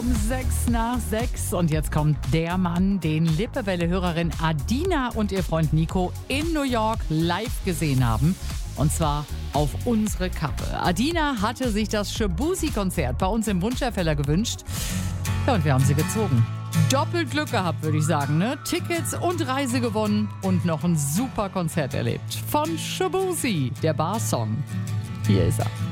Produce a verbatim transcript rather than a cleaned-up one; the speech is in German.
um sechs nach sechs. Und jetzt kommt der Mann, den Lippewelle-Hörerin Adina und ihr Freund Nico in New York live gesehen haben. Und zwar auf unsere Kappe. Adina hatte sich das Shaboozey-Konzert bei uns im Wunscherfeller gewünscht. Ja, und wir haben sie gezogen. Doppelt Glück gehabt, würde ich sagen, ne? Tickets und Reise gewonnen und noch ein super Konzert erlebt. Von Shaboozey, der Bar-Song. Hier ist er.